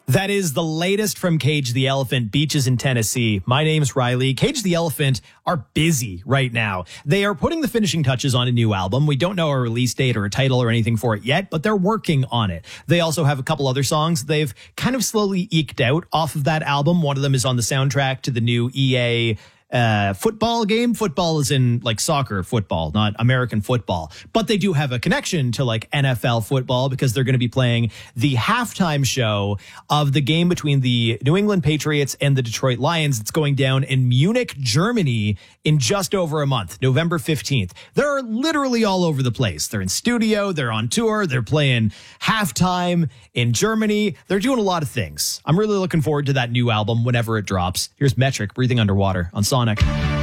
That is the latest from Cage the Elephant, Beaches in Tennessee. My name's Riley. Cage the Elephant are busy right now. They are putting the finishing touches on a new album. We don't know a release date or a title or anything for it yet, but they're working on it. They also have a couple other songs they've kind of slowly eked out off of that album. One of them is on the soundtrack to the new EA football game. Football is in like soccer football, not American football. But they do have a connection to like NFL football because they're going to be playing the halftime show of the game between the New England Patriots and the Detroit Lions. It's going down in Munich, Germany in just over a month, November 15th. They're literally all over the place. They're in studio, they're on tour, they're playing halftime in Germany. They're doing a lot of things. I'm really looking forward to that new album whenever it drops. Here's Metric, Breathing Underwater on Sonic.